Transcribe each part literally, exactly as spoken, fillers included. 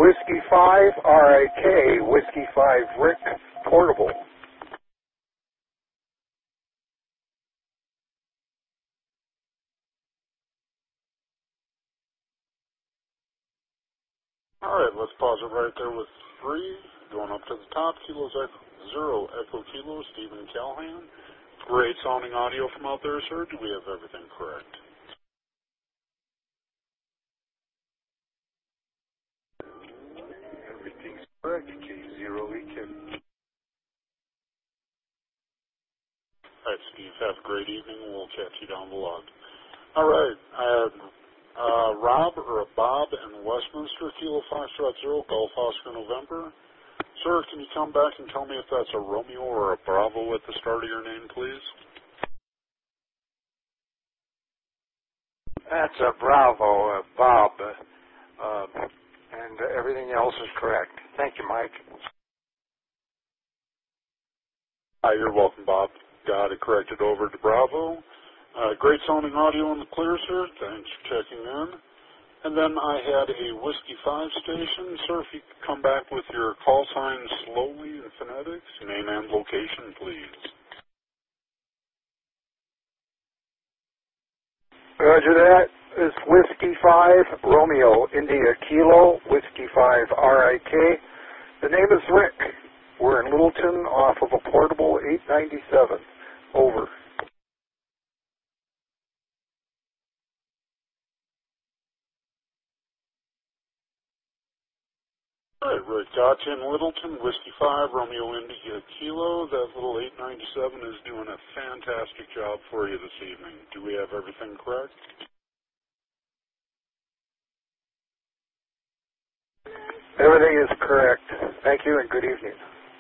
Whiskey five, R I K, Whiskey five, Rick, portable. All right, let's pause it right there with three. Going up to the top, Kilos Echo, Zero, Echo Kilo, Stephen Callahan. Great sounding audio from out there, sir. Do we have everything correct? Everything's correct, K zero E K. All right, Steve, have a great evening. We'll catch you down the log. All right, I have uh, Rob or a Bob in Westminster, Kilo Foxtrot Zero, Golf Oscar November. Sir, can you come back and tell me if that's a Romeo or a Bravo at the start of your name, please? That's a Bravo, uh, Bob, uh, and everything else is correct. Thank you, Mike. Hi, you're welcome, Bob. Got it corrected over to Bravo. Uh, great sounding audio in the clear, sir. Thanks for checking in. And then I had a Whiskey five station. Sir, if you could come back with your call sign slowly in phonetics, name and location, please. Roger that. It's Whiskey five, Romeo, India Kilo, Whiskey five, R I K. The name is Rick. We're in Littleton off of a portable eight ninety-seven. Over. All right, Rick, got you in Littleton, Whiskey five, Romeo India Kilo. That little eight ninety-seven is doing a fantastic job for you this evening. Do we have everything correct? Everything is correct. Thank you and good evening.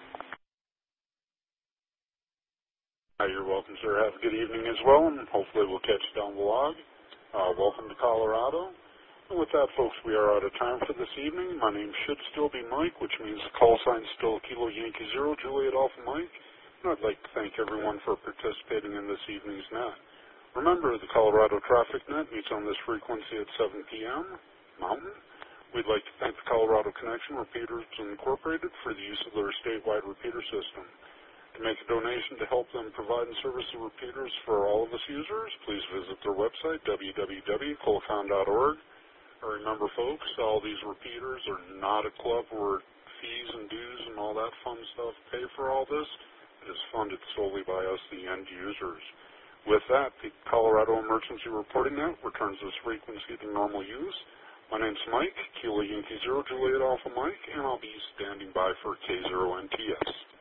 Hi, you're welcome, sir. Have a good evening as well, and hopefully we'll catch you down the log. Uh, welcome to Colorado. And with that, folks, we are out of time for this evening. My name should still be Mike, which means the call sign's still Kilo Yankee Zero, Juliet Alpha Mike. And I'd like to thank everyone for participating in this evening's net. Remember, the Colorado Traffic Net meets on this frequency at seven p m Mountain. We'd like to thank the Colorado Connection Repeaters Incorporated for the use of their statewide repeater system. To make a donation to help them provide and service the repeaters for all of us users, please visit their website, w w w dot colcon dot org. Remember, folks, all these repeaters are not a club where fees and dues and all that fun stuff pay for all this. It is funded solely by us, the end users. With that, the Colorado Emergency Reporting Net returns this frequency to normal use. My name's Mike, Kilo Yankee Zero, Juliet Alpha Mike, and I'll be standing by for K zero N T S.